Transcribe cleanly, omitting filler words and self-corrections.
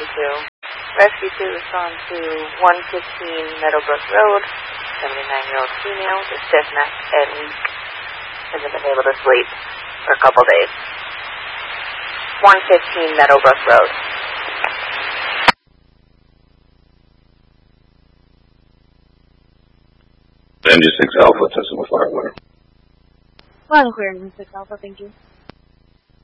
Rescue 2 is on to 115 Meadowbrook Road. 79-year-old female with stiff neck and weak. Hasn't been able to sleep for a couple days. 115 Meadowbrook Road. MG6 Alpha, testing with fire water. Well, clear, 6 Alpha, thank you.